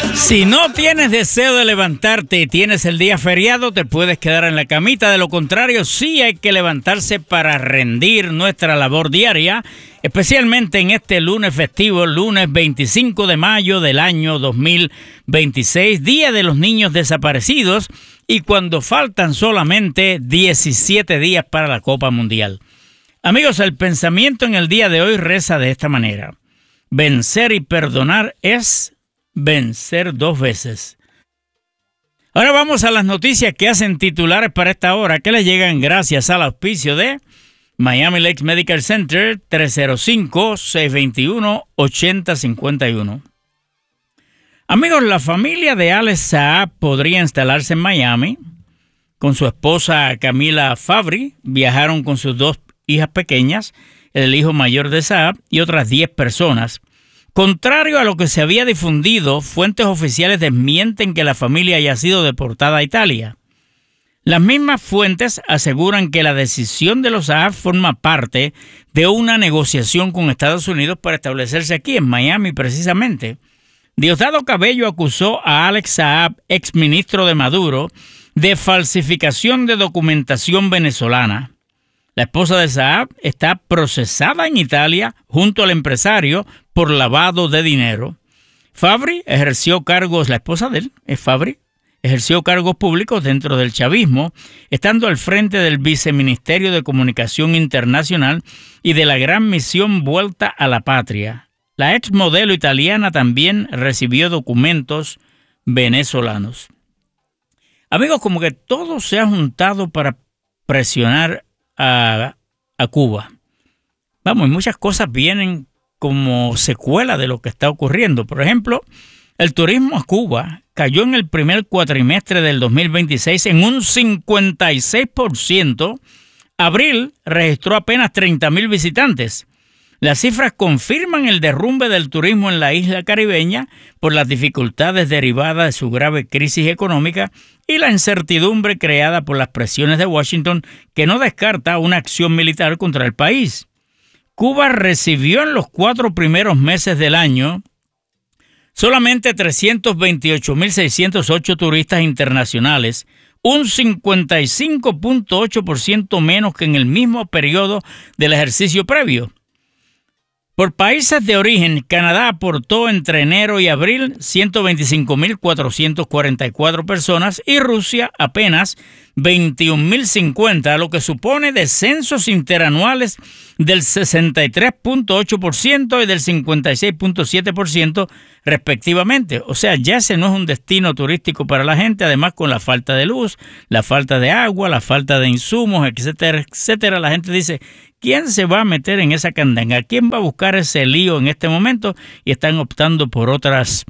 Si no tienes deseo de levantarte y tienes el día feriado, te puedes quedar en la camita. De lo contrario, sí hay que levantarse para rendir nuestra labor diaria, especialmente en este lunes festivo, lunes 25 de mayo del año 2026, Día de los Niños Desaparecidos, y cuando faltan solamente 17 días para la Copa Mundial. Amigos, el pensamiento en el día de hoy reza de esta manera: vencer y perdonar es vencer dos veces. Ahora vamos a las noticias que hacen titulares para esta hora, que les llegan gracias al auspicio de Miami Lakes Medical Center, 305-621-8051. Amigos, la familia de Alex Saab podría instalarse en Miami. Con su esposa Camila Fabry viajaron con sus dos hijas pequeñas, el hijo mayor de Saab y otras 10 personas. Contrario a lo que se había difundido, fuentes oficiales desmienten que la familia haya sido deportada a Italia. Las mismas fuentes aseguran que la decisión de los Saab forma parte de una negociación con Estados Unidos para establecerse aquí, en Miami precisamente. Diosdado Cabello acusó a Alex Saab, exministro de Maduro, de falsificación de documentación venezolana. La esposa de Saab está procesada en Italia junto al empresario por lavado de dinero. Fabry ejerció cargos, la esposa de él es Fabry, ejerció cargos públicos dentro del chavismo, estando al frente del Viceministerio de Comunicación Internacional y de la Gran Misión Vuelta a la Patria. La ex modelo italiana también recibió documentos venezolanos. Amigos, como que todo se ha juntado para presionar a Cuba. Vamos, y muchas cosas vienen como secuela de lo que está ocurriendo. Por ejemplo, el turismo a Cuba cayó en el primer cuatrimestre del 2026 en un 56%. Abril registró apenas 30,000 visitantes. Las cifras confirman el derrumbe del turismo en la isla caribeña por las dificultades derivadas de su grave crisis económica y la incertidumbre creada por las presiones de Washington, que no descarta una acción militar contra el país. Cuba recibió en los 4 primeros meses del año solamente 328,608 turistas internacionales, un 55.8% menos que en el mismo periodo del ejercicio previo. Por países de origen, Canadá aportó entre enero y abril 125,444 personas y Rusia apenas 21,050, lo que supone descensos interanuales del 63.8% y del 56.7% respectivamente. O sea, ya ese no es un destino turístico para la gente, además con la falta de luz, la falta de agua, la falta de insumos, etcétera, etcétera. La gente dice: ¿quién se va a meter en esa candanga? ¿Quién va a buscar ese lío en este momento? Y están optando por otros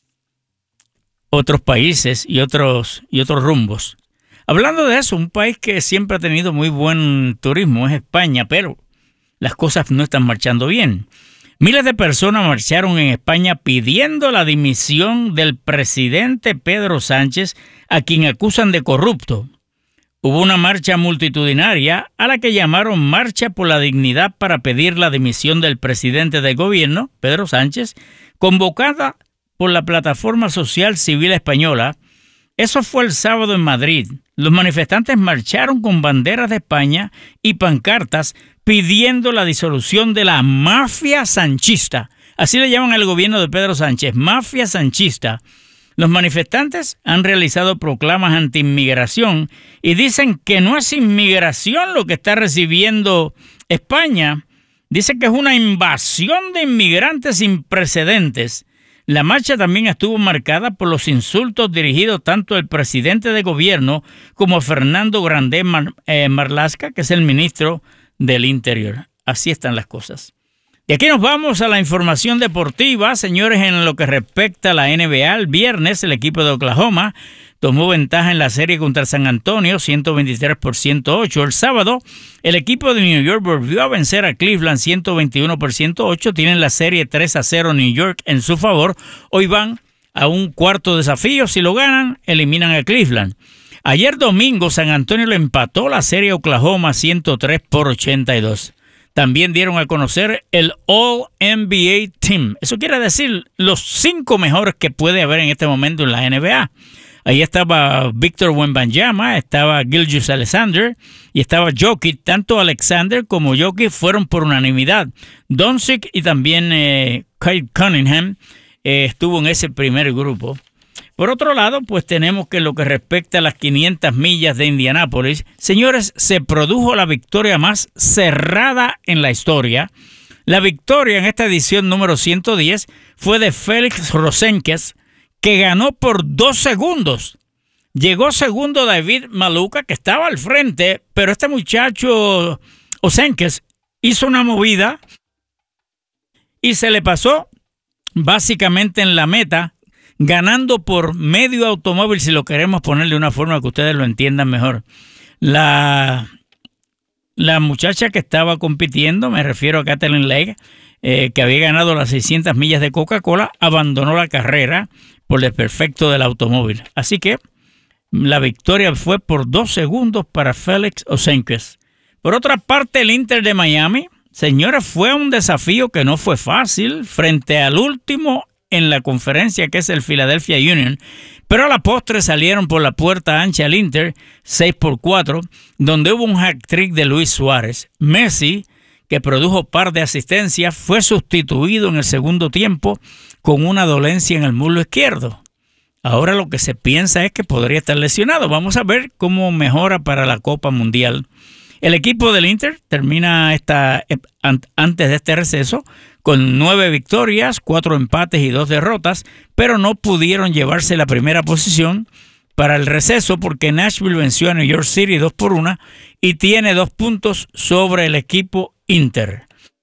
países y otros rumbos. Hablando de eso, un país que siempre ha tenido muy buen turismo es España, pero las cosas no están marchando bien. Miles de personas marcharon en España pidiendo la dimisión del presidente Pedro Sánchez, a quien acusan de corrupto. Hubo una marcha multitudinaria a la que llamaron Marcha por la Dignidad para pedir la dimisión del presidente del gobierno, Pedro Sánchez, convocada por la Plataforma Social Civil Española. Eso fue el sábado en Madrid. Los manifestantes marcharon con banderas de España y pancartas pidiendo la disolución de la mafia sanchista. Así le llaman al gobierno de Pedro Sánchez, mafia sanchista. Los manifestantes han realizado proclamas anti-inmigración y dicen que no es inmigración lo que está recibiendo España. Dicen que es una invasión de inmigrantes sin precedentes. La marcha también estuvo marcada por los insultos dirigidos tanto al presidente de gobierno como a Fernando Grande Marlaska, que es el ministro del Interior. Así están las cosas. Y aquí nos vamos a la información deportiva, señores. En lo que respecta a la NBA, el viernes el equipo de Oklahoma tomó ventaja en la serie contra San Antonio, 123-108. El sábado, el equipo de New York volvió a vencer a Cleveland, 121-108. Tienen la serie 3-0 New York en su favor. Hoy van a un cuarto desafío. Si lo ganan, eliminan a Cleveland. Ayer domingo, San Antonio le empató la serie a Oklahoma, 103-82. también dieron a conocer el All-NBA Team. Eso quiere decir los 5 mejores que puede haber en este momento en la NBA. Ahí estaba Víctor Wembanyama, estaba Gilgeous-Alexander y estaba Jokic. Tanto Alexander como Jokic fueron por unanimidad. Doncic y también Kyle Cunningham estuvo en ese primer grupo. Por otro lado, pues tenemos que en lo que respecta a las 500 millas de Indianápolis, señores, se produjo la victoria más cerrada en la historia. La victoria en esta edición número 110 fue de Félix Rosénquez, que ganó por 2 segundos. Llegó segundo David Maluka, que estaba al frente, pero este muchacho Rosénquez hizo una movida y se le pasó básicamente en la meta, ganando por medio automóvil, si lo queremos poner de una forma que ustedes lo entiendan mejor. La muchacha que estaba compitiendo, me refiero a Kathleen Legge, que había ganado las 600 millas de Coca-Cola, abandonó la carrera por el desperfecto del automóvil. Así que la victoria fue por 2 segundos para Félix Rosénquez. Por otra parte, el Inter de Miami, señores, fue un desafío que no fue fácil frente al último en la conferencia, que es el Philadelphia Union, pero a la postre salieron por la puerta ancha al Inter 6-4, donde hubo un hat-trick de Luis Suárez. Messi, que produjo par de asistencias, fue sustituido en el segundo tiempo con una dolencia en el muslo izquierdo. Ahora lo que se piensa es que podría estar lesionado. Vamos a ver cómo mejora para la Copa Mundial. El equipo del Inter termina antes de este receso con 9 victorias, 4 empates y 2 derrotas, pero no pudieron llevarse la primera posición para el receso porque Nashville venció a New York City 2-1 y tiene 2 puntos sobre el equipo Inter.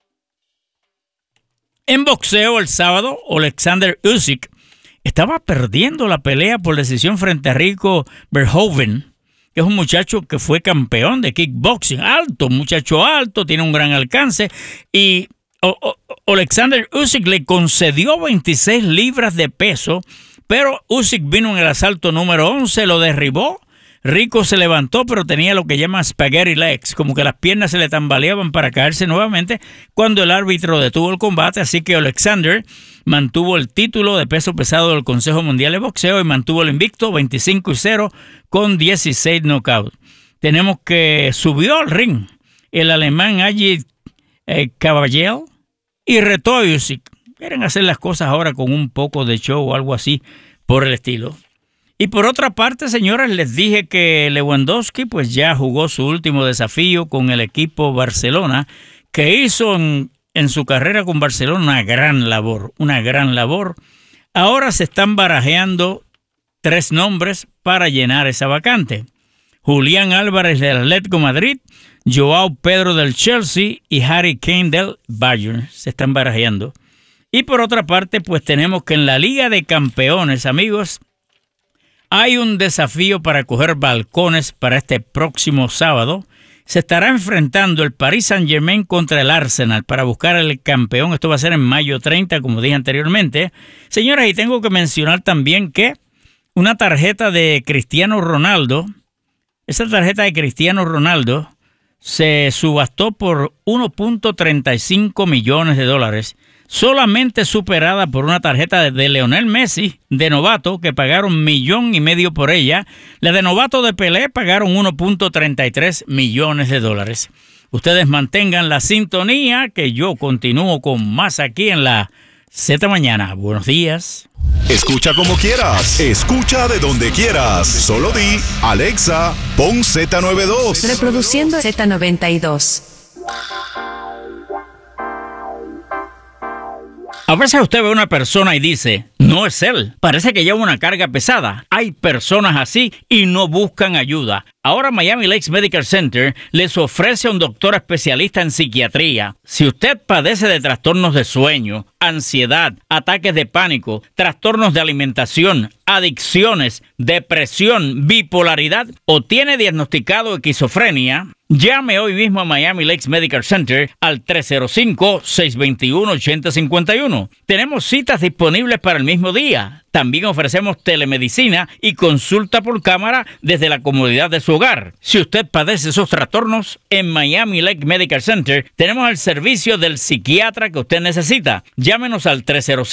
En boxeo el sábado, Alexander Usyk estaba perdiendo la pelea por decisión frente a Rico Verhoeven, que es un muchacho que fue campeón de kickboxing, alto, muchacho alto, tiene un gran alcance, y Alexander Usyk le concedió 26 libras de peso, pero Usyk vino en el asalto número 11, lo derribó. Rico se levantó, pero tenía lo que llaman spaghetti legs, como que las piernas se le tambaleaban para caerse nuevamente cuando el árbitro detuvo el combate, así que Alexander mantuvo el título de peso pesado del Consejo Mundial de Boxeo y mantuvo el invicto 25-0 con 16 knockouts. Tenemos que subió al ring el alemán Ajit Caballel y retó a Usyk. Quieren hacer las cosas ahora con un poco de show o algo así por el estilo. Y por otra parte, señores, les dije que Lewandowski pues ya jugó su último desafío con el equipo Barcelona, que hizo en su carrera con Barcelona una gran labor. Ahora se están barajeando 3 nombres para llenar esa vacante. Julián Álvarez del Atlético de Madrid, Joao Pedro del Chelsea y Harry Kane del Bayern. Se están barajeando. Y por otra parte, pues tenemos que en la Liga de Campeones, amigos, hay un desafío para coger balcones para este próximo sábado. Se estará enfrentando el Paris Saint-Germain contra el Arsenal para buscar el campeón. Esto va a ser en mayo 30, como dije anteriormente. Señores, y tengo que mencionar también que una tarjeta de Cristiano Ronaldo, esa tarjeta de Cristiano Ronaldo se subastó por $1.35 millones, solamente superada por una tarjeta de Lionel Messi de novato, que pagaron $1,5 millones por ella. La de novato de Pelé pagaron $1.33 millones. Ustedes mantengan la sintonía, que yo continúo con más aquí en la Z Mañana. Buenos días. Escucha como quieras, escucha de donde quieras. Solo di, Alexa, pon Z92. Reproduciendo Z92. A veces usted ve a una persona y dice, no es él, parece que lleva una carga pesada. Hay personas así y no buscan ayuda. Ahora Miami Lakes Medical Center les ofrece a un doctor especialista en psiquiatría. Si usted padece de trastornos de sueño, ansiedad, ataques de pánico, trastornos de alimentación, adicciones, depresión, bipolaridad o tiene diagnosticado esquizofrenia, llame hoy mismo a Miami Lakes Medical Center al 305-621-8051. Tenemos citas disponibles para el mismo día. También ofrecemos telemedicina y consulta por cámara desde la comodidad de su hogar. Si usted padece esos trastornos, en Miami Lake Medical Center tenemos el servicio del psiquiatra que usted necesita. Llámenos al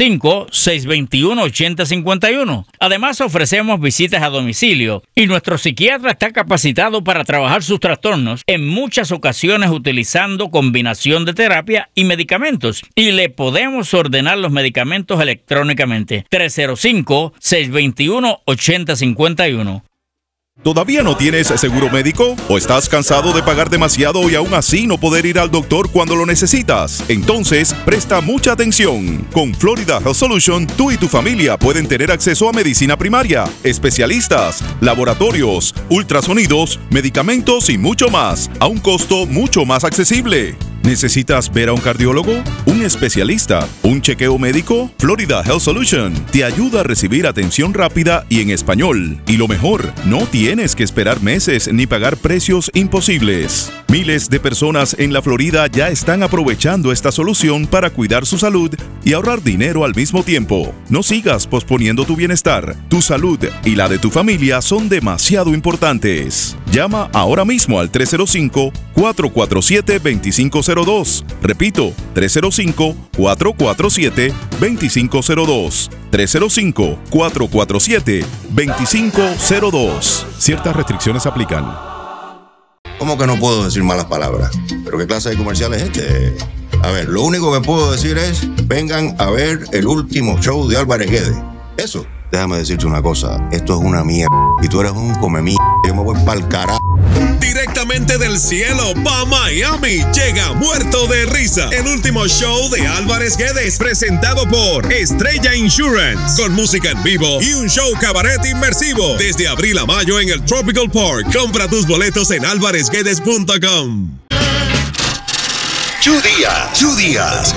305-621-8051. Además, ofrecemos visitas a domicilio y nuestro psiquiatra está capacitado para trabajar sus trastornos, en muchas ocasiones utilizando combinación de terapia y medicamentos, y le podemos ordenar los medicamentos electrónicamente. 305-621-8051. ¿Todavía no tienes seguro médico? ¿O estás cansado de pagar demasiado y aún así no poder ir al doctor cuando lo necesitas? Entonces, presta mucha atención. Con Florida Health Solution, tú y tu familia pueden tener acceso a medicina primaria, especialistas, laboratorios, ultrasonidos, medicamentos y mucho más, a un costo mucho más accesible. ¿Necesitas ver a un cardiólogo? ¿Un especialista? ¿Un chequeo médico? Florida Health Solution te ayuda a recibir atención rápida y en español. Y lo mejor, no tienes que esperar meses ni pagar precios imposibles. Miles de personas en la Florida ya están aprovechando esta solución para cuidar su salud y ahorrar dinero al mismo tiempo. No sigas posponiendo tu bienestar. Tu salud y la de tu familia son demasiado importantes. Llama ahora mismo al 305-447-2502. Repito, 305-447-2502. 305-447-2502. Ciertas restricciones aplican. ¿Cómo que no puedo decir malas palabras? ¿Pero qué clase de comercial es este? A ver, lo único que puedo decir es, vengan a ver el último show de Álvarez Guedes. Eso, déjame decirte una cosa, esto es una mierda. Y tú eres un come mierda, yo me voy pa'l carajo. Directamente del cielo pa' Miami llega Muerto de Risa, el último show de Álvarez Guedes, presentado por Estrella Insurance, con música en vivo y un show cabaret inmersivo desde abril a mayo en el Tropical Park. Compra tus boletos en alvarezguedes.com. Chu Díaz.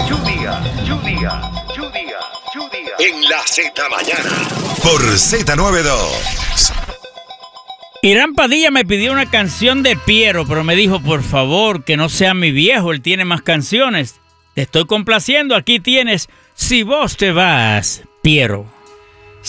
En la Z Mañana. Por Z92. Irán Padilla me pidió una canción de Piero, pero me dijo, por favor, que no sea mi viejo, él tiene más canciones. Te estoy complaciendo, aquí tienes Si vos te vas, Piero.